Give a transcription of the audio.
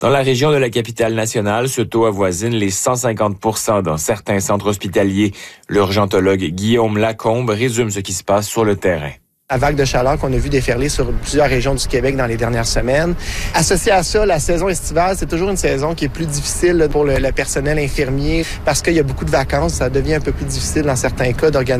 Dans la région de la capitale nationale, ce taux avoisine les 150 % dans certains centres hospitaliers. L'urgentologue Guillaume Lacombe résume ce qui se passe sur le terrain. La vague de chaleur qu'on a vu déferler sur plusieurs régions du Québec dans les dernières semaines. Associé à ça, la saison estivale, c'est toujours une saison qui est plus difficile pour le personnel infirmier parce qu'il y a beaucoup de vacances. Ça devient un peu plus difficile dans certains cas d'organiser